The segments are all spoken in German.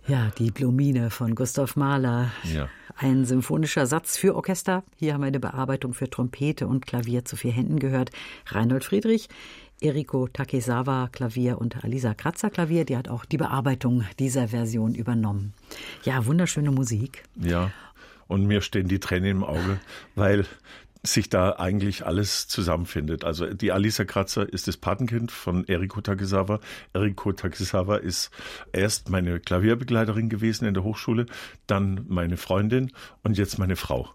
Ja, die Blumine von Gustav Mahler. Ja. Ein symphonischer Satz für Orchester. Hier haben wir eine Bearbeitung für Trompete und Klavier zu 4 Händen gehört. Reinhold Friedrich, Eriko Takesawa Klavier und Alisa Kratzer Klavier. Die hat auch die Bearbeitung dieser Version übernommen. Ja, wunderschöne Musik. Ja, und mir stehen die Tränen im Auge, weil sich da eigentlich alles zusammenfindet. Also die Alisa Kratzer ist das Patenkind von Eriko Takesawa. Eriko Takesawa ist erst meine Klavierbegleiterin gewesen in der Hochschule, dann meine Freundin und jetzt meine Frau.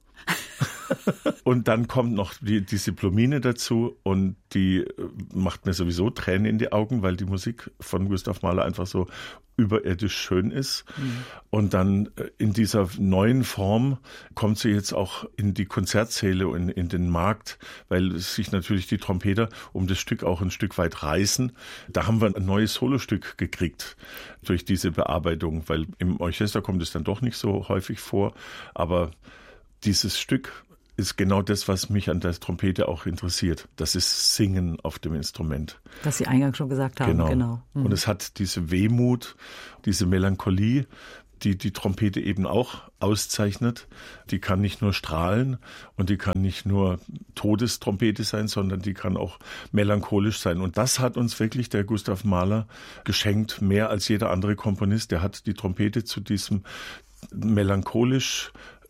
Und dann kommt noch diese Blumine dazu und die macht mir sowieso Tränen in die Augen, weil die Musik von Gustav Mahler einfach so überirdisch schön ist. Mhm. Und dann in dieser neuen Form kommt sie jetzt auch in die Konzertsäle und in den Markt, weil sich natürlich die Trompeter um das Stück auch ein Stück weit reißen. Da haben wir ein neues Solostück gekriegt durch diese Bearbeitung, weil im Orchester kommt es dann doch nicht so häufig vor. Aber dieses Stück ist genau das, was mich an der Trompete auch interessiert. Das ist Singen auf dem Instrument. Was Sie eingangs schon gesagt haben. Genau. Und es hat diese Wehmut, diese Melancholie, die die Trompete eben auch auszeichnet. Die kann nicht nur strahlen und die kann nicht nur Todestrompete sein, sondern die kann auch melancholisch sein. Und das hat uns wirklich der Gustav Mahler geschenkt, mehr als jeder andere Komponist. Der hat die Trompete zu diesem melancholisch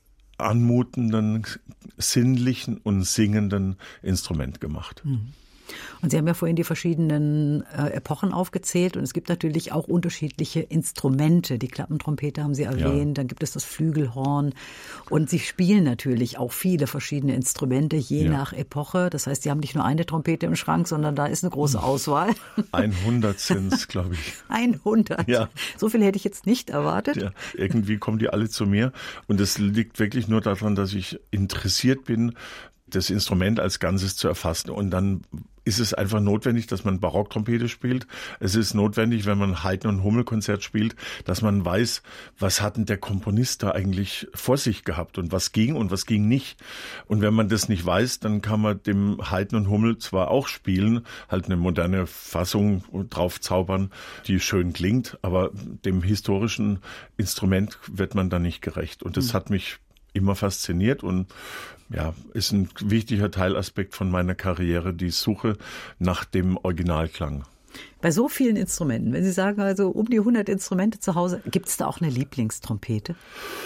anmutenden, sinnlichen und singenden Instrument gemacht. Und Sie haben ja vorhin die verschiedenen Epochen aufgezählt und es gibt natürlich auch unterschiedliche Instrumente. Die Klappentrompete haben Sie erwähnt, Dann gibt es das Flügelhorn und Sie spielen natürlich auch viele verschiedene Instrumente je nach Epoche. Das heißt, Sie haben nicht nur eine Trompete im Schrank, sondern da ist eine große Auswahl. 100 sind es, glaube ich. 100? Ja. So viel hätte ich jetzt nicht erwartet. Ja, irgendwie kommen die alle zu mir und es liegt wirklich nur daran, dass ich interessiert bin, das Instrument als Ganzes zu erfassen. Und dann ist es einfach notwendig, dass man Barocktrompete spielt. Es ist notwendig, wenn man Haydn- und Hummel-Konzert spielt, dass man weiß, was hat denn der Komponist da eigentlich vor sich gehabt und was ging nicht. Und wenn man das nicht weiß, dann kann man dem Haydn und Hummel zwar auch spielen, halt eine moderne Fassung drauf zaubern, die schön klingt, aber dem historischen Instrument wird man dann nicht gerecht. Und das hat mich immer fasziniert und ist ein wichtiger Teilaspekt von meiner Karriere, die Suche nach dem Originalklang. Bei so vielen Instrumenten, wenn Sie sagen also um die 100 Instrumente zu Hause, gibt es da auch eine Lieblingstrompete?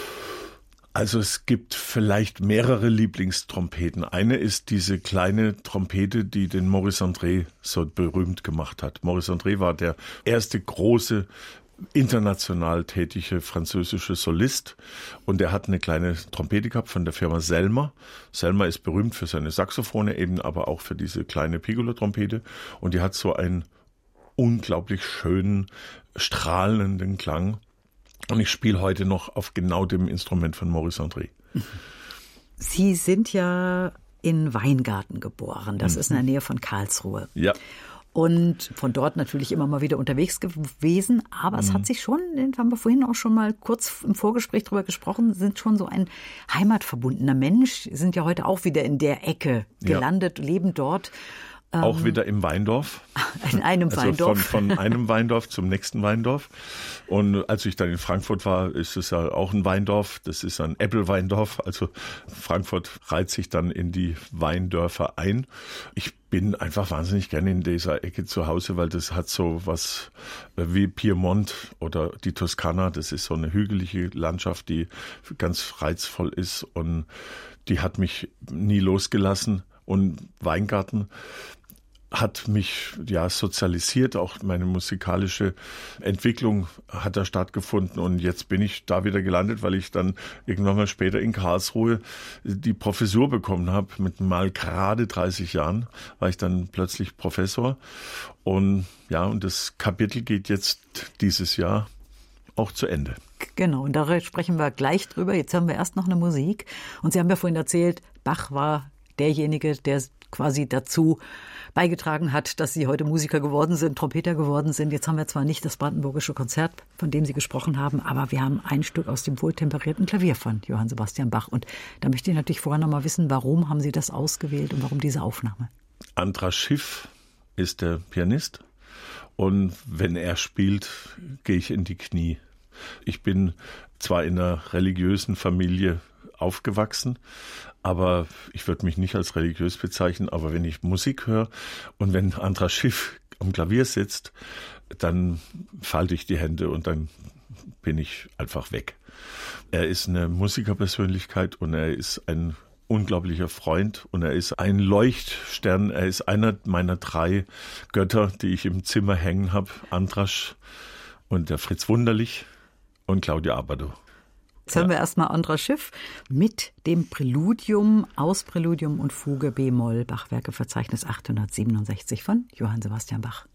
Also es gibt vielleicht mehrere Lieblingstrompeten. Eine ist diese kleine Trompete, die den Maurice André so berühmt gemacht hat. Maurice André war der erste große international tätige französische Solist und er hat eine kleine Trompete gehabt von der Firma Selmer. Selmer ist berühmt für seine Saxophone eben, aber auch für diese kleine Piccolo-Trompete und die hat so einen unglaublich schönen, strahlenden Klang und ich spiele heute noch auf genau dem Instrument von Maurice André. Sie sind ja in Weingarten geboren, das ist in der Nähe von Karlsruhe. Ja. Und von dort natürlich immer mal wieder unterwegs gewesen. Aber es hat sich schon, haben wir vorhin auch schon mal kurz im Vorgespräch drüber gesprochen, sind schon so ein heimatverbundener Mensch, sind ja heute auch wieder in der Ecke gelandet, leben dort. Auch wieder im Weindorf. In einem Weindorf. Von einem Weindorf zum nächsten Weindorf. Und als ich dann in Frankfurt war, ist es ja auch ein Weindorf. Das ist ein Äppelweindorf. Also Frankfurt reiht sich dann in die Weindörfer ein. Ich bin einfach wahnsinnig gerne in dieser Ecke zu Hause, weil das hat so was wie Piemont oder die Toskana. Das ist so eine hügelige Landschaft, die ganz reizvoll ist und die hat mich nie losgelassen. Und Weingarten hat mich sozialisiert, auch meine musikalische Entwicklung hat da stattgefunden und jetzt bin ich da wieder gelandet, weil ich dann irgendwann mal später in Karlsruhe die Professur bekommen habe. Mit mal gerade 30 Jahren war ich dann plötzlich Professor und und das Kapitel geht jetzt dieses Jahr auch zu Ende. Genau, und da sprechen wir gleich drüber. Jetzt haben wir erst noch eine Musik und Sie haben ja vorhin erzählt, Bach war derjenige, der quasi dazu beigetragen hat, dass Sie heute Musiker geworden sind, Trompeter geworden sind. Jetzt haben wir zwar nicht das Brandenburgische Konzert, von dem Sie gesprochen haben, aber wir haben ein Stück aus dem wohltemperierten Klavier von Johann Sebastian Bach. Und da möchte ich natürlich vorher noch mal wissen, warum haben Sie das ausgewählt und warum diese Aufnahme? Andras Schiff ist der Pianist und wenn er spielt, gehe ich in die Knie. Ich bin zwar in einer religiösen Familie aufgewachsen, aber ich würde mich nicht als religiös bezeichnen. Aber wenn ich Musik höre und wenn Andras Schiff am Klavier sitzt, dann falte ich die Hände und dann bin ich einfach weg. Er ist eine Musikerpersönlichkeit und er ist ein unglaublicher Freund und er ist ein Leuchtstern. Er ist einer meiner 3 Götter, die ich im Zimmer hängen habe. Andras und der Fritz Wunderlich und Claudia Abbado. Jetzt hören wir erstmal Andras Schiff mit dem Präludium aus Präludium und Fuge B-Moll, Bachwerkeverzeichnis 867 von Johann Sebastian Bach.